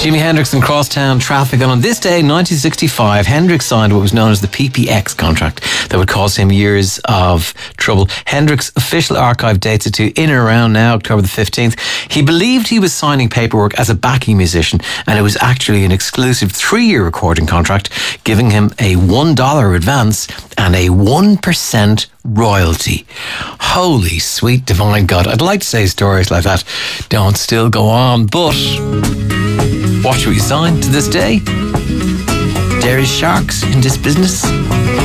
Jimi Hendrix and Crosstown Traffic. And on this day, 1965, Hendrix signed what was known as the PPX contract that would cause him years of trouble. Hendrix official archive dates it to in and around now, October the 15th. He believed he was signing paperwork as a backing musician, and it was actually an exclusive 3-year recording contract, giving him a $1 advance and a 1% royalty. Holy sweet divine God. I'd like to say stories like that don't still go on, but watch what you sign to this day. There is sharks in this business.